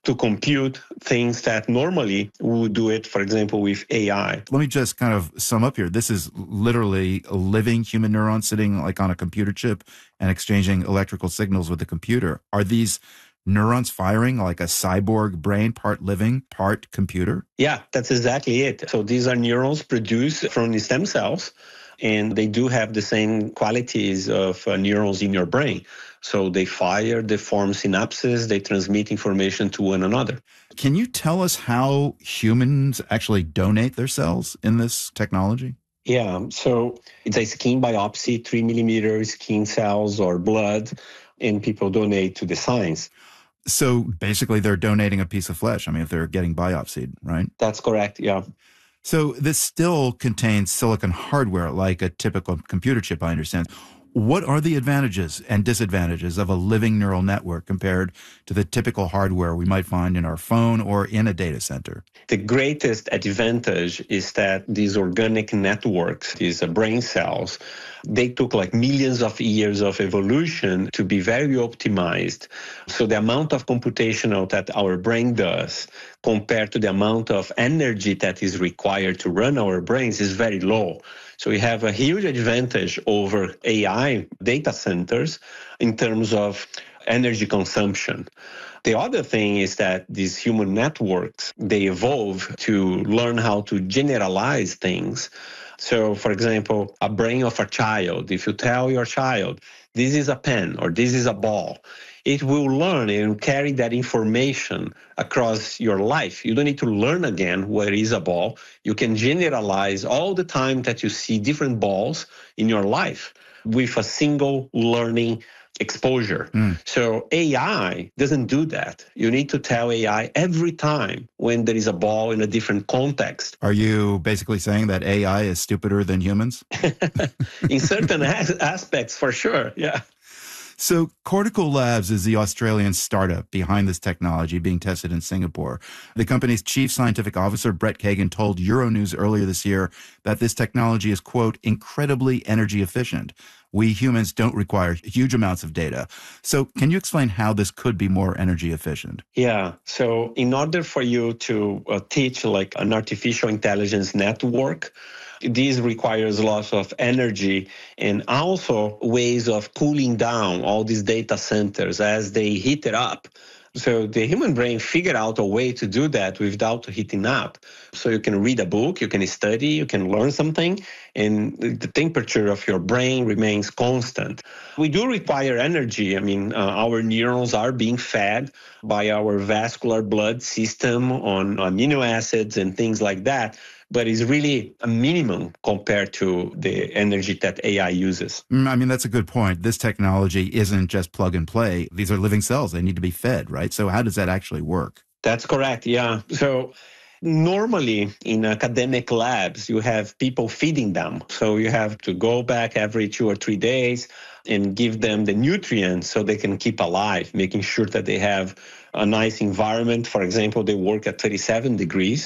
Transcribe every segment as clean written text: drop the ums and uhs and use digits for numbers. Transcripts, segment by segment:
to compute things that normally we would do it, for example, with AI. Let me just kind of sum up here. This is literally a living human neuron sitting like on a computer chip and exchanging electrical signals with the computer. Are these neurons firing like a cyborg brain, part living, part computer? Yeah, that's exactly it. So these are neurons produced from the stem cells, and they do have the same qualities of neurons in your brain. So they fire, they form synapses, they transmit information to one another. Can you tell us how humans actually donate their cells in this technology? Yeah, so it's a skin biopsy, 3 millimeter skin cells or blood, and people donate to the science. So basically, they're donating a piece of flesh. I mean, if they're getting biopsied, right? That's correct, yeah. So this still contains silicon hardware like a typical computer chip, I understand. What are the advantages and disadvantages of a living neural network compared to the typical hardware we might find in our phone or in a data center? The greatest advantage is that these organic networks, these brain cells, they took like millions of years of evolution to be very optimized. So the amount of computational that our brain does compared to the amount of energy that is required to run our brains is very low. So we have a huge advantage over AI data centers in terms of energy consumption. The other thing is that these human networks, they evolve to learn how to generalize things. So, for example, a brain of a child, if you tell your child, this is a pen or this is a ball, it will learn and carry that information across your life. You don't need to learn again what is a ball. You can generalize all the time that you see different balls in your life with a single learning exposure. So AI doesn't do that. You need to tell AI every time when there is a ball in a different context. Are you basically saying that AI is stupider than humans? In certain aspects, for sure, yeah. So Cortical Labs is the Australian startup behind this technology being tested in Singapore. The company's chief scientific officer, Brett Kagan, told Euronews earlier this year that this technology is, quote, incredibly energy efficient. We humans don't require huge amounts of data. So can you explain how this could be more energy efficient? Yeah. So in order for you to teach like an artificial intelligence network, this requires lots of energy and also ways of cooling down all these data centers as they heat it up. So the human brain figured out a way to do that without heating up. So you can read a book, you can study, you can learn something, and the temperature of your brain remains constant. We do require energy. I mean, our neurons are being fed by our vascular blood system on amino acids and things like that, but it's really a minimum compared to the energy that AI uses. I mean, that's a good point. This technology isn't just plug and play. These are living cells. They need to be fed, right? So how does that actually work? That's correct, yeah. So normally in academic labs, you have people feeding them. So you have to go back every 2 or 3 days and give them the nutrients so they can keep alive, making sure that they have a nice environment. For example, they work at 37 degrees.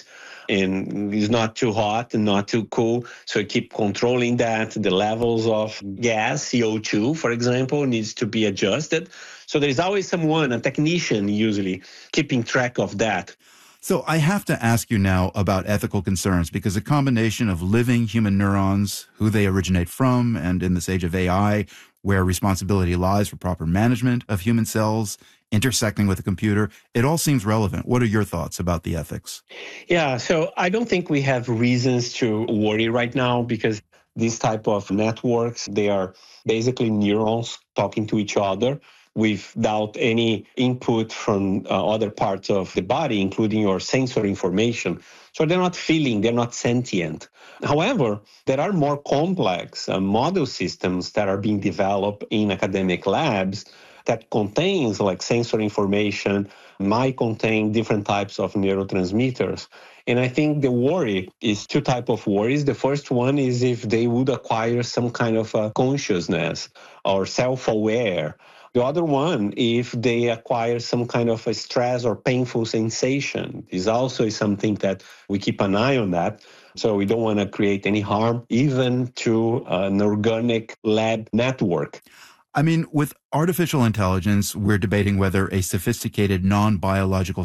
And it's not too hot and not too cool. So you keep controlling that. The levels of gas, CO2, for example, needs to be adjusted. So there's always someone, a technician usually, keeping track of that. So I have to ask you now about ethical concerns, because a combination of living human neurons, who they originate from, and in this age of AI, where responsibility lies for proper management of human cells, intersecting with a computer, it all seems relevant. What are your thoughts about the ethics? Yeah, so I don't think we have reasons to worry right now, because these type of networks, they are basically neurons talking to each other without any input from other parts of the body, including your sensory information. So they're not feeling, they're not sentient. However, there are more complex model systems that are being developed in academic labs that contains like sensory information, might contain different types of neurotransmitters. And I think the worry is two types of worries. The first one is if they would acquire some kind of a consciousness or self-aware. The other one, if they acquire some kind of a stress or painful sensation, is also something that we keep an eye on that. So we don't want to create any harm, even to an organic lab network. I mean, with artificial intelligence, we're debating whether a sophisticated non-biological